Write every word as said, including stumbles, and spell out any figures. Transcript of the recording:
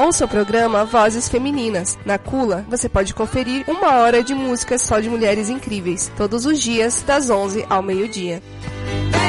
Ouça o programa Vozes Femininas. Na Cula, você pode conferir uma hora de música só de mulheres incríveis, todos os dias, das onze ao meio-dia.